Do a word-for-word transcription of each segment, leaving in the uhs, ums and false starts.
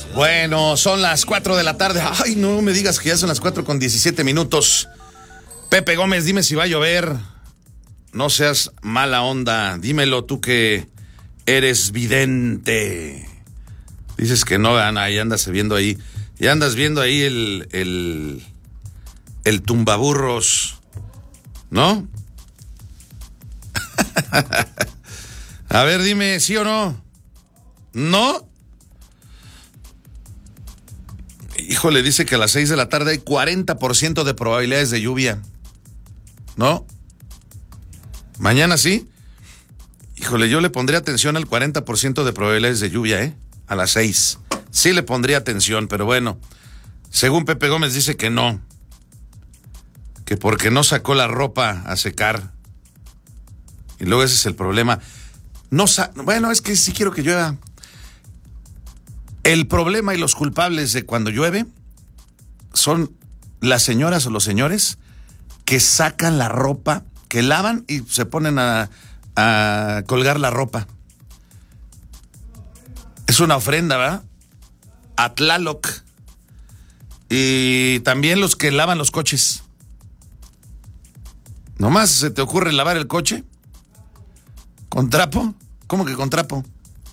Bueno, son las cuatro de la tarde. Ay, no me digas que ya son las cuatro con diecisiete minutos. Pepe Gómez, dime si va a llover. No seas mala onda. Dímelo tú que eres vidente. Dices que no, Ana, y andas viendo ahí. Y andas viendo ahí el, el, el tumbaburros, ¿no? A ver, dime, ¿sí o no? ¿No? Híjole, dice que a las seis de la tarde hay cuarenta por ciento de probabilidades de lluvia. ¿No? ¿Mañana sí? Híjole, yo le pondría atención al cuarenta por ciento de probabilidades de lluvia, ¿eh? A las seis. Sí le pondría atención, pero bueno. Según Pepe Gómez dice que no. Que porque no sacó la ropa a secar. Y luego ese es el problema. No sa- bueno, es que sí quiero que llueva. El problema y los culpables de cuando llueve son las señoras o los señores que sacan la ropa, que lavan y se ponen a, a colgar la ropa. Es una ofrenda, ¿verdad? A Tlaloc. Y también los que lavan los coches. ¿Nomás se te ocurre lavar el coche? ¿Con trapo? ¿Cómo que con trapo?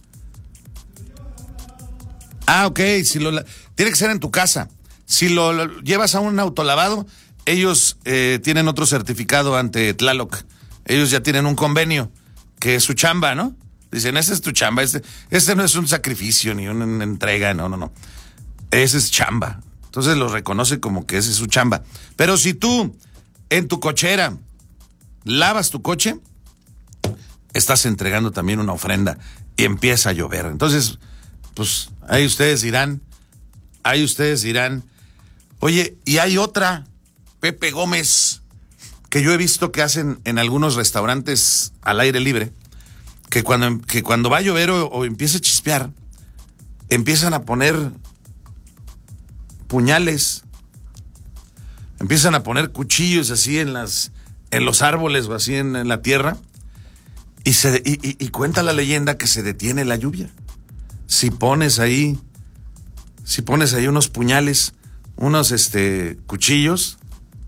Ah, ok, si lo, tiene que ser en tu casa. Si lo, lo llevas a un autolavado, ellos eh, tienen otro certificado ante Tlaloc. Ellos ya tienen un convenio, que es su chamba, ¿no? Dicen, esa es tu chamba, este, este no es un sacrificio ni una entrega, no, no, no. Ese es chamba. Entonces lo reconoce como que ese es su chamba. Pero si tú, en tu cochera, lavas tu coche, estás entregando también una ofrenda y empieza a llover. Entonces, pues ahí ustedes dirán, ahí ustedes dirán, oye, y hay otra, Pepe Gómez, que yo he visto que hacen en algunos restaurantes al aire libre, que cuando, que cuando va a llover o, o empieza a chispear, empiezan a poner puñales, empiezan a poner cuchillos así en las, en los árboles o así en, en la tierra, y, se, y, y, y cuenta la leyenda que se detiene la lluvia. Si pones ahí, si pones ahí unos puñales, unos este cuchillos,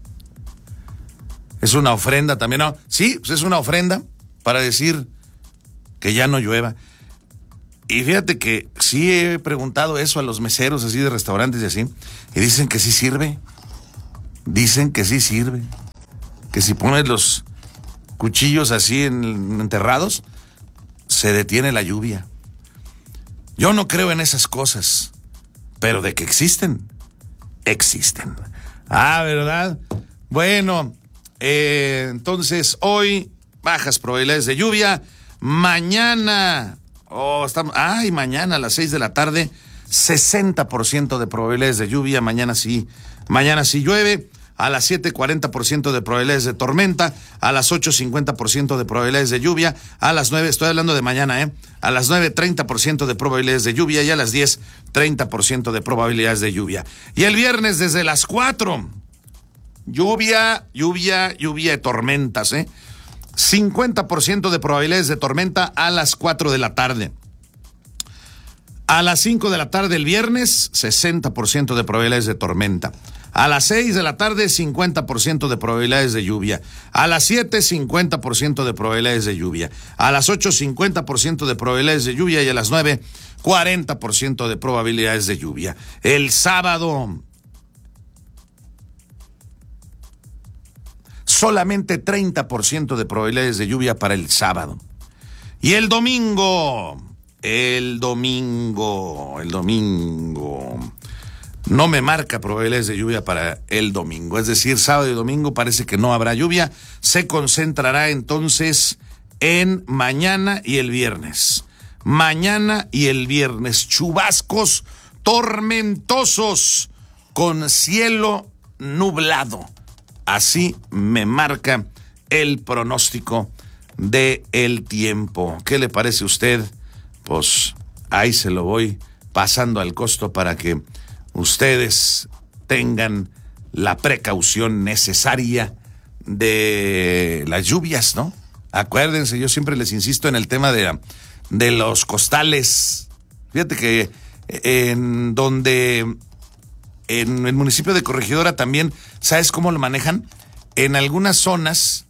es una ofrenda también, ¿no? Sí, pues es una ofrenda para decir que ya no llueva. Y fíjate que sí he preguntado eso a los meseros así de restaurantes y así, y dicen que sí sirve. Dicen que sí sirve. Que si pones los cuchillos así en, enterrados, se detiene la lluvia. Yo no creo en esas cosas, pero de que existen, existen. Ah, ¿verdad? Bueno, eh, entonces hoy bajas probabilidades de lluvia. Mañana, oh, estamos, ay, mañana a las seis de la tarde, sesenta por ciento de probabilidades de lluvia. Mañana sí, mañana sí llueve. A las siete, cuarenta por ciento de probabilidades de tormenta. A las ocho, cincuenta por ciento de probabilidades de lluvia. A las nueve, estoy hablando de mañana, ¿eh? A las nueve, treinta por ciento de probabilidades de lluvia. Y a las diez, treinta por ciento de probabilidades de lluvia. Y el viernes desde las cuatro, lluvia, lluvia, lluvia de tormentas, ¿eh? cincuenta por ciento de probabilidades de tormenta a las cuatro de la tarde. A las cinco de la tarde el viernes, sesenta por ciento de probabilidades de tormenta. A las seis de la tarde, cincuenta por ciento de probabilidades de lluvia. A las siete, cincuenta por ciento de probabilidades de lluvia. A las ocho, cincuenta por ciento de probabilidades de lluvia. Y a las nueve, cuarenta por ciento de probabilidades de lluvia. El sábado, solamente treinta por ciento de probabilidades de lluvia para el sábado. Y el domingo, el domingo, el domingo... no me marca probabilidades de lluvia para el domingo. Es decir, sábado y domingo parece que no habrá lluvia. Se concentrará entonces en mañana y el viernes. Mañana y el viernes. Chubascos tormentosos con cielo nublado. Así me marca el pronóstico del tiempo. ¿Qué le parece a usted? Pues ahí se lo voy pasando al costo para que ustedes tengan la precaución necesaria de las lluvias, ¿no? Acuérdense, yo siempre les insisto en el tema de, de los costales. Fíjate que en donde en el municipio de Corregidora también, ¿sabes cómo lo manejan? En algunas zonas,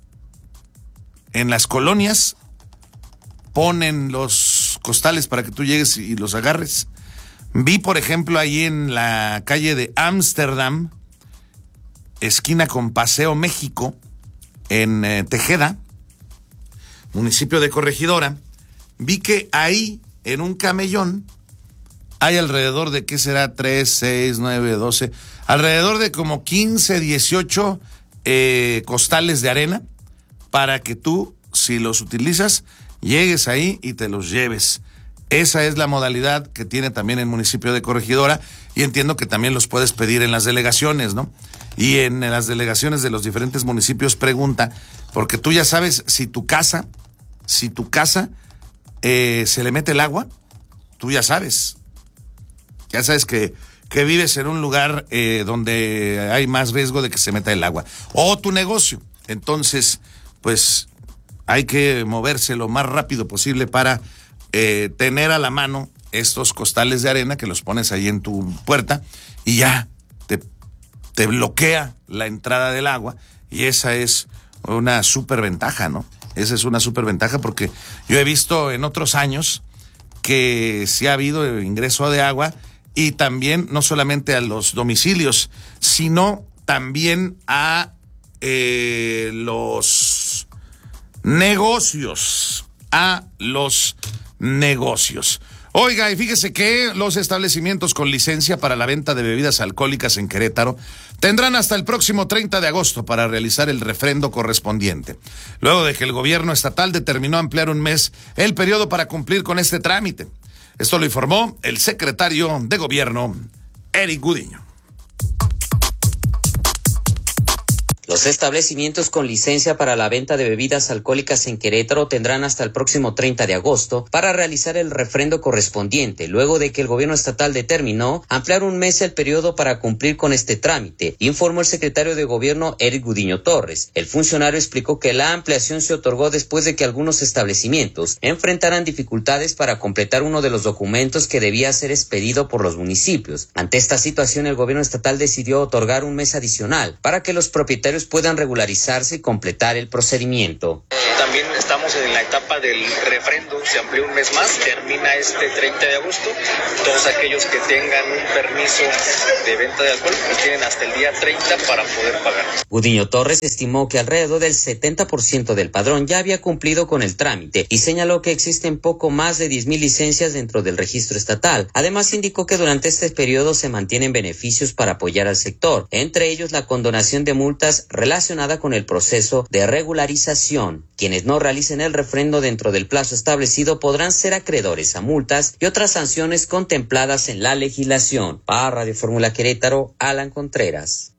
en las colonias, ponen los costales para que tú llegues y los agarres. Vi, por ejemplo, ahí en la calle de Ámsterdam, esquina con Paseo México, en eh, Tejeda, municipio de Corregidora, vi que ahí, en un camellón, hay alrededor de, ¿qué será? tres, seis, nueve, doce, alrededor de como quince, dieciocho eh, costales de arena, para que tú, si los utilizas, llegues ahí y te los lleves. Esa es la modalidad que tiene también el municipio de Corregidora, y entiendo que también los puedes pedir en las delegaciones, ¿no? Y en las delegaciones de los diferentes municipios pregunta, porque tú ya sabes, si tu casa, si tu casa eh, se le mete el agua, tú ya sabes, ya sabes que, que vives en un lugar eh, donde hay más riesgo de que se meta el agua. O tu negocio. Entonces, pues hay que moverse lo más rápido posible para eh, tener a la mano estos costales de arena que los pones ahí en tu puerta y ya te, te bloquea la entrada del agua, y esa es una súper ventaja, ¿no? Esa es una súper ventaja, porque yo he visto en otros años que sí ha habido ingreso de agua, y también no solamente a los domicilios, sino también a eh, los negocios, a los negocios. Oiga, y fíjese que los establecimientos con licencia para la venta de bebidas alcohólicas en Querétaro tendrán hasta el próximo treinta de agosto para realizar el refrendo correspondiente, luego de que el gobierno estatal determinó ampliar un mes el periodo para cumplir con este trámite. Esto lo informó el secretario de Gobierno, Eric Gudiño. Los establecimientos con licencia para la venta de bebidas alcohólicas en Querétaro tendrán hasta el próximo treinta de agosto para realizar el refrendo correspondiente, luego de que el gobierno estatal determinó ampliar un mes el periodo para cumplir con este trámite, informó el secretario de Gobierno, Eric Gudiño Torres. El funcionario explicó que la ampliación se otorgó después de que algunos establecimientos enfrentaran dificultades para completar uno de los documentos que debía ser expedido por los municipios. Ante esta situación, el gobierno estatal decidió otorgar un mes adicional para que los propietarios puedan regularizarse y completar el procedimiento. También estamos en la etapa del refrendo, se amplió un mes más, termina este treinta de agosto. Todos aquellos que tengan un permiso de venta de alcohol pues tienen hasta el día treinta para poder pagar. Gudiño Torres estimó que alrededor del setenta por ciento del padrón ya había cumplido con el trámite y señaló que existen poco más de diez mil licencias dentro del registro estatal. Además, indicó que durante este periodo se mantienen beneficios para apoyar al sector, entre ellos la condonación de multas relacionada con el proceso de regularización. Quienes no realicen el refrendo dentro del plazo establecido podrán ser acreedores a multas y otras sanciones contempladas en la legislación. Para Radio Fórmula Querétaro, Alan Contreras.